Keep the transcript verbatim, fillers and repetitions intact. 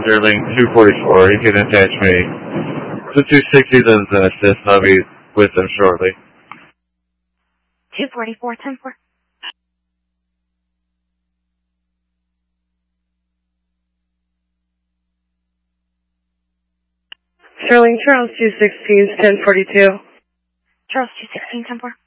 Sterling two forty-four. You can attach me to two sixty as an assist. I'll be with them shortly. two forty-four, ten four. Sterling Charles two sixteen, ten forty-two. Charles two sixteen, ten four.